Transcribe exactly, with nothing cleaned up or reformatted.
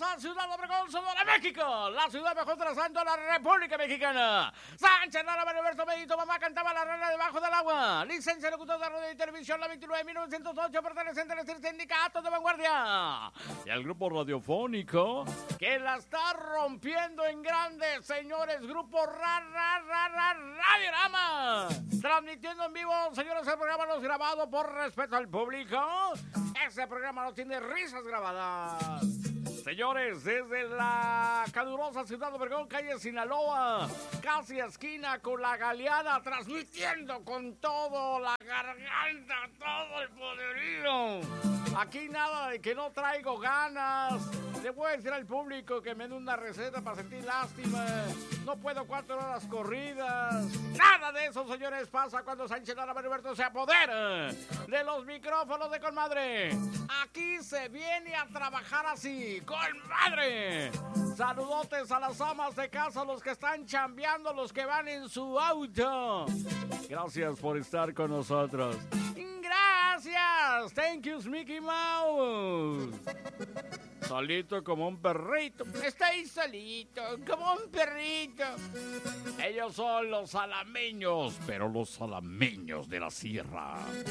la ciudad de Obregón, Sonora, México, la ciudad mejor trazando la República Mexicana. Sánchez Lara, Alberto Medito, mamá cantaba la rana debajo del agua. Licencia locutor de radio y televisión, la veintinueve mil novecientos ocho, perteneciente al sindicato de vanguardia. Y al grupo radiofónico que la está rompiendo en grande, señores, grupo Ra, Ra, Ra, Ra, Radiorama. Transmitiendo en vivo, señores, el programa no es grabado por respeto al público. Ese programa no tiene risas grabadas. Señores, desde la calurosa ciudad de Obregón, calle Sinaloa, casi esquina con la Galeana, transmitiendo con todo, la garganta, todo el poderío. Aquí nada de que no traigo ganas. Le voy a decir al público que me dé una receta para sentir lástima. No puedo cuatro horas corridas. Nada de eso, señores, pasa cuando Sánchez Lara Alberto se apodera de los micrófonos de Colmadre. Aquí se viene a trabajar así, Colmadre. Saludotes a las amas de casa, los que están chambeando, los que van en su auto. Gracias por estar con nosotros. Gracias. Thank you, Mickey Mouse. Solito como un perrito. Estoy solito como un perrito. Ellos son los salameños, pero los salameños de la sierra.